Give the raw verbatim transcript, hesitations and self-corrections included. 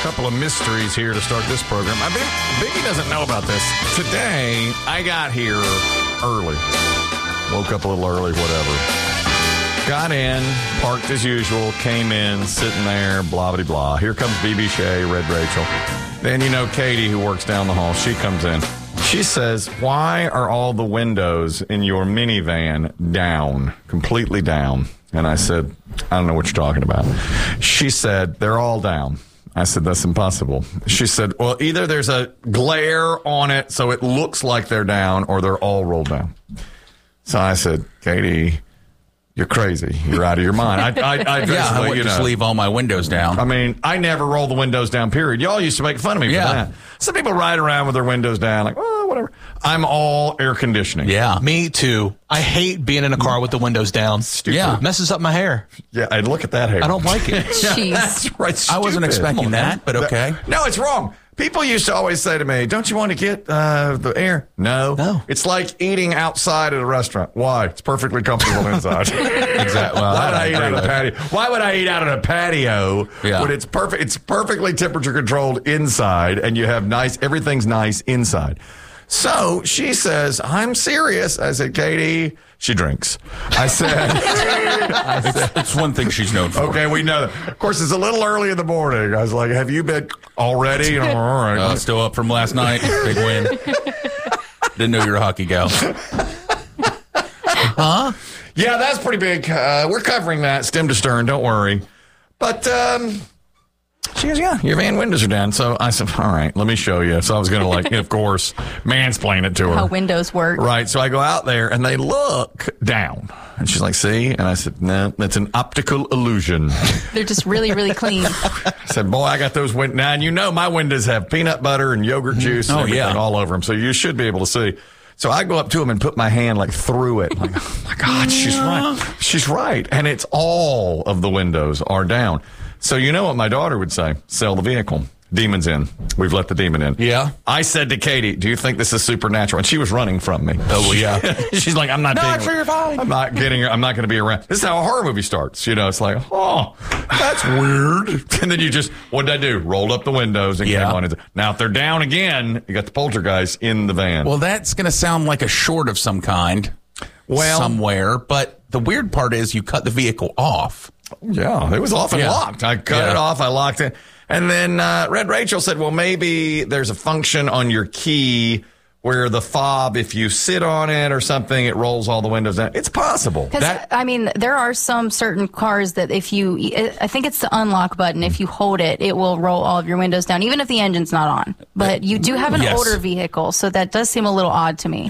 couple of mysteries here to start this program. I bet Biggie doesn't know about this. Today, I got here early. Woke up a little early, whatever. Got in, parked as usual, came in, sitting there, blah, blah, blah. Here comes B B Shay, Red Rachel. Then, you know, Katie, who works down the hall, she comes in. She says, why are all the windows in your minivan down, completely down? And I said, I don't know what you're talking about. She said, they're all down. I said, that's impossible. She said, well, either there's a glare on it so it looks like they're down or they're all rolled down. So I said, Katie, you're crazy. You're out of your mind. I, I, I yeah, I would you just know, leave all my windows down. I mean, I never roll the windows down, period. Y'all used to make fun of me for Yeah. that. Some people ride around with their windows down like, oh, whatever. I'm all air conditioning. Yeah. Me too. I hate being in a car with the windows down. Stupid. Yeah. It messes up my hair. Yeah, and look at that hair. I don't like it. Jeez. That's right. I wasn't stupid. expecting Come on, that, man. but okay. No, it's wrong. People used to always say to me, don't you want to get uh, the air? No. No. It's like eating outside at a restaurant. Why? It's perfectly comfortable inside. Exactly. Well, Why would I eat agree out of a with patio? Why would I eat out of a patio Yeah. when it's perfect? It's perfectly temperature controlled inside, and you have nice. Everything's nice inside. So she says, I'm serious. I said, Katie, she drinks. I said, I said It's one thing she's known for. okay, we know that. Of course, it's a little early in the morning. I was like, have you been already? You know, all right. Uh, still up from last night. Big win. Didn't know you were a hockey gal. Huh? Yeah, that's pretty big. Uh, we're covering that stem to stern. Don't worry. But um, she goes, yeah, your van windows are down. So I said, all right, let me show you. So I was going to, like, of course, mansplain it to her. How windows work. Right. So I go out there and they look down. And she's like, see? And I said, no, that's an optical illusion. They're just really, really clean. I said, boy, I got those windows. Now, and you know my windows have peanut butter and yogurt juice and Oh, everything yeah. all over them. So you should be able to see. So I go up to him and put my hand like through it. Like, oh my God, she's right. She's right. And it's all of the windows are down. So you know what my daughter would say? Sell the vehicle. Demon's in. We've let the demon in. Yeah. I said to Katie, do you think this is supernatural? And she was running from me. Oh, well, yeah. She's like, I'm not No, being, I'm sure you're fine. I'm not getting her. I'm not going to be around. This is how a horror movie starts. You know, it's like, oh, that's weird. And then you just, what did I do? Rolled up the windows and Yeah. came on. in. Now, if they're down again, you got the poltergeist in the van. Well, that's going to sound like a short of some kind. Well- somewhere. But the weird part is you cut the vehicle off. Yeah, it was off and Yeah. locked. I cut Yeah. it off. I locked it. And then uh, Red Rachel said, well, maybe there's a function on your key where the fob, if you sit on it or something, it rolls all the windows down. It's possible. Because, That I mean, there are some certain cars that if you, I think it's the unlock button, if you hold it, it will roll all of your windows down, even if the engine's not on. But you do have an Yes. older vehicle, so that does seem a little odd to me.